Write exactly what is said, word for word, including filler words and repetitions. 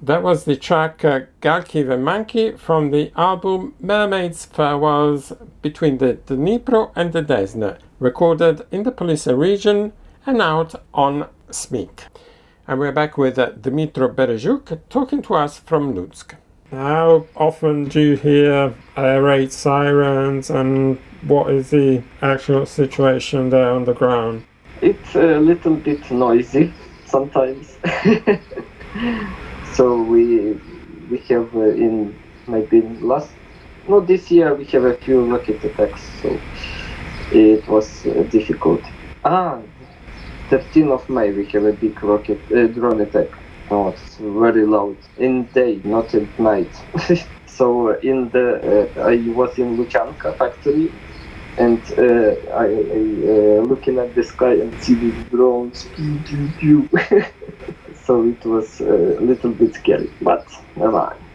That was the track uh, Galki the Monkey from the album Mermaid's Farewells Between the Dnipro and the Desna, recorded in the Police region and out on Smyk. And we're back with uh, Dmytro Berezhuk talking to us from Lutsk. How often do you hear air raid sirens, and what is the actual situation there on the ground? It's a little bit noisy sometimes. So we we have uh, in maybe last no this year we have a few rocket attacks, so it was uh, difficult. Ah, thirteenth of May we have a big rocket uh, drone attack. Oh, it's very loud in day, not at night. So in the uh, I was in Luchanka factory, and uh, I, I uh, looking at the sky and see these drones. Pew, pew, pew. So it was a little bit scary, but never mind.